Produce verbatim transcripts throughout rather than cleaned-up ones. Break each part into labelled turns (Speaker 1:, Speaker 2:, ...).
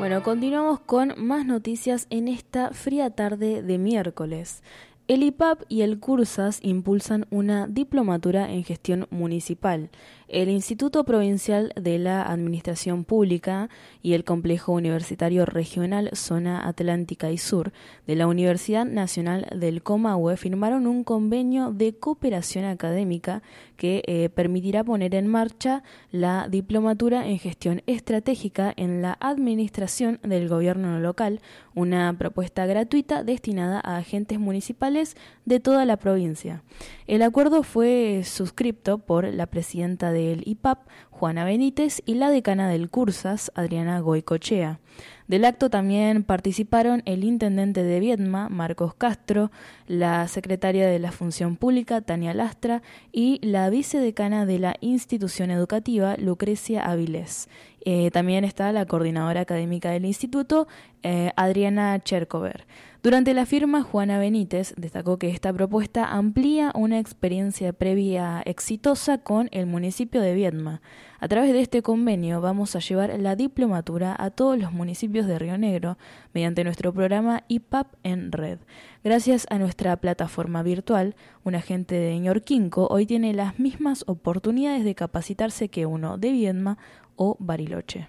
Speaker 1: Bueno, continuamos con más noticias en esta fría tarde de miércoles. El I P A P y el CURSAS impulsan una diplomatura en gestión municipal. El Instituto Provincial de la Administración Pública y el Complejo Universitario Regional Zona Atlántica y Sur de la Universidad Nacional del Comahue firmaron un convenio de cooperación académica que eh, permitirá poner en marcha la diplomatura en gestión estratégica en la administración del gobierno local, una propuesta gratuita destinada a agentes municipales de toda la provincia. El acuerdo fue suscripto por la presidenta del I P A P, Juana Benítez, y la decana del CURSAS, Adriana Goicoechea. Del acto también participaron el intendente de Viedma, Marcos Castro, la secretaria de la Función Pública, Tania Lastra, y la vicedecana de la institución educativa, Lucrecia Avilés. Eh, también está la coordinadora académica del instituto, eh, Adriana Chercover. Durante la firma, Juana Benítez destacó que esta propuesta amplía una experiencia previa exitosa con el municipio de Viedma. A través de este convenio vamos a llevar la diplomatura a todos los municipios de Río Negro mediante nuestro programa I P A P en Red. Gracias a nuestra plataforma virtual, un agente de Ñorquinco hoy tiene las mismas oportunidades de capacitarse que uno de Viedma o Bariloche.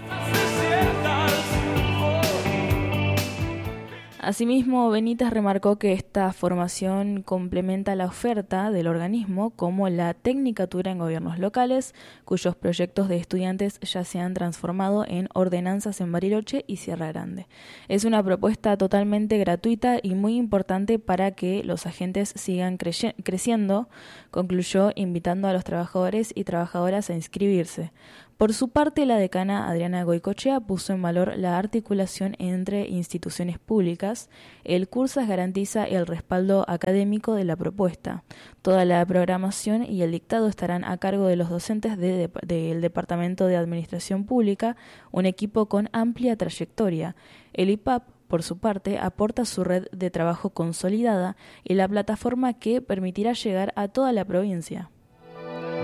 Speaker 1: Asimismo, Benítez remarcó que esta formación complementa la oferta del organismo como la Tecnicatura en Gobiernos Locales, cuyos proyectos de estudiantes ya se han transformado en ordenanzas en Bariloche y Sierra Grande. Es una propuesta totalmente gratuita y muy importante para que los agentes sigan creye- creciendo, concluyó, invitando a los trabajadores y trabajadoras a inscribirse. Por su parte, la decana Adriana Goicoechea puso en valor la articulación entre instituciones públicas. El CURSAS garantiza el respaldo académico de la propuesta. Toda la programación y el dictado estarán a cargo de los docentes de, de, del Departamento de Administración Pública, un equipo con amplia trayectoria. El I P A P, por su parte, aporta su red de trabajo consolidada y la plataforma que permitirá llegar a toda la provincia.